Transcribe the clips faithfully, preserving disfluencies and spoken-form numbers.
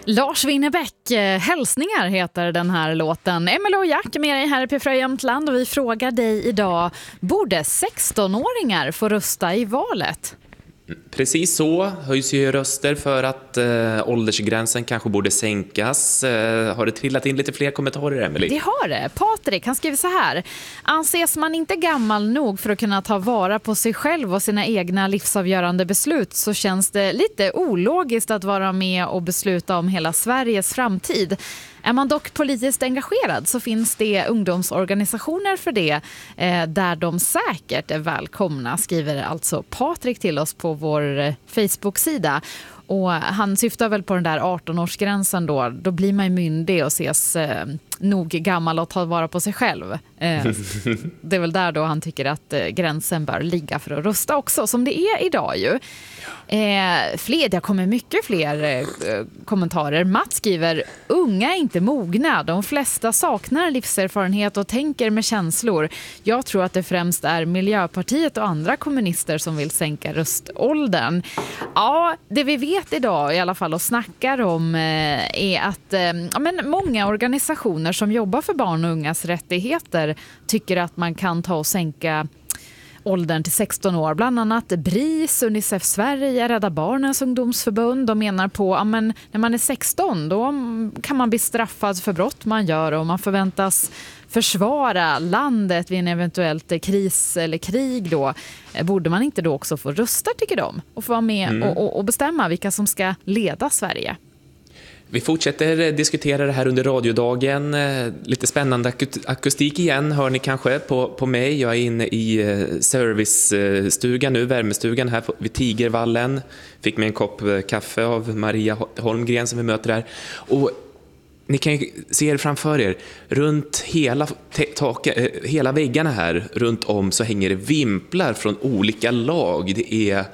Lars Winnerbäck, hälsningar heter den här låten. Emil och Jack med dig här i P fyra Jämtland och vi frågar dig idag, borde sextonåringar få rösta i valet? Precis så höjs ju röster för att äh, åldersgränsen kanske borde sänkas. Äh, har det trillat in lite fler kommentarer, Emily? Det har det. Patrik, han skriver så här. Anses man inte gammal nog för att kunna ta vara på sig själv och sina egna livsavgörande beslut så känns det lite ologiskt att vara med och besluta om hela Sveriges framtid. Är man dock politiskt engagerad så finns det ungdomsorganisationer för det eh, där de säkert är välkomna, skriver alltså Patrik till oss på vår Facebook-sida. Och han syftar väl på den där arton-årsgränsen då. Då blir man ju myndig och ses eh, nog gammal och ta vara på sig själv. Eh, det är väl där då han tycker att eh, gränsen bör ligga för att rösta också, som det är idag ju. Eh, fler, det kommer mycket fler eh, kommentarer. Matt skriver, unga är inte mogna. De flesta saknar livserfarenhet och tänker med känslor. Jag tror att det främst är Miljöpartiet och andra kommunister som vill sänka röståldern. Ja, det vi vet idag i alla fall och snackar om eh, är att eh, ja, men många organisationer som jobbar för barn och ungas rättigheter tycker att man kan ta och sänka åldern till sexton år. Bland annat BRIS, Unicef Sverige, Rädda Barnens ungdomsförbund. De menar på att när man är sexton då kan man bli straffad för brott man gör och man förväntas försvara landet vid en eventuellt kris eller krig då. Borde man inte då också få rösta, tycker de, och få vara med mm. och, och, och bestämma vilka som ska leda Sverige? Vi fortsätter diskutera det här under radiodagen. Lite spännande akustik igen hör ni kanske på, på mig. Jag är inne i servicestugan nu, värmestugan här vid Tigervallen. Fick mig en kopp kaffe av Maria Holmgren som vi möter här. Och ni kan ju se er framför er. Runt hela, taket, hela väggarna här runt om så hänger det vimplar från olika lag. Det är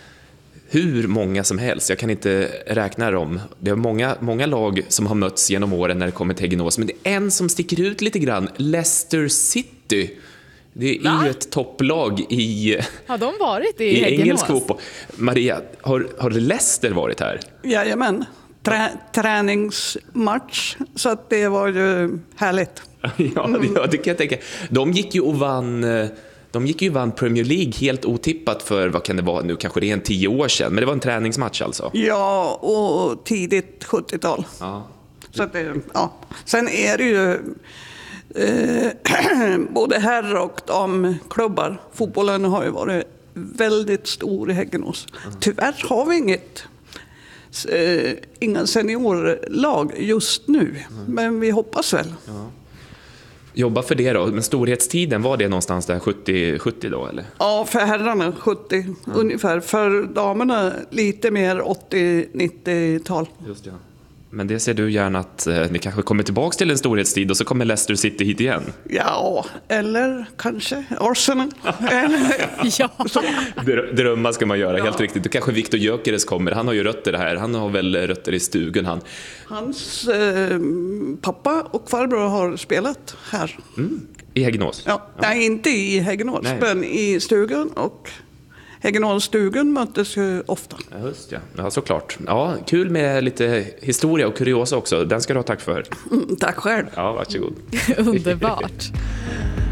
hur många som helst, jag kan inte räkna dem. Det är många, många lag som har mötts genom åren när det kommer till Häggenås. Men det är en som sticker ut lite grann, Leicester City. Det är Va? ju ett topplag i, har de varit i, i engelsk fotboll. Maria, har, har Leicester varit här? Jajamän, Trä, träningsmatch. Så att det var ju härligt. ja, ja, det kan jag tänka. De gick ju och vann... De gick ju vann Premier League helt otippat för, vad kan det vara nu, kanske det är en tio år sedan. Men det var en träningsmatch alltså. Ja, och tidigt sjuttiotal. Ja. Så att det, ja. Sen är det ju eh, både herr- och damklubbar. Fotbollen har ju varit väldigt stor i Häggenås. Mm. Tyvärr har vi inget eh, inga seniorlag just nu. Mm. Men vi hoppas väl. Ja. Jobba för det då, men storhetstiden, var det någonstans där sjuttio, sjuttio då eller? Ja, för herrarna sjuttio mm. ungefär, för damerna lite mer åttio-nittiotal. Just det. Men det ser du gärna att eh, ni kanske kommer tillbaka till en storhetstid och så kommer Leicester City hit igen? Ja, eller kanske Arsenal. eller, ja. Drömmar ska man göra, ja. Helt riktigt. Du kanske Victor Gyökeres kommer, han har ju rötter här. Han har väl rötter i stugan han. Hans eh, pappa och farbror har spelat här. Mm. I Häggenås? Ja. Ja. Nej, inte i Häggenås, men i stugan och... Häggenåsstugan möttes ju ofta. Ja, just ja. Ja, såklart. Ja, kul med lite historia och kuriosa också. Den ska du ha tack för. Mm, tack själv. Ja, varsågod. Underbart.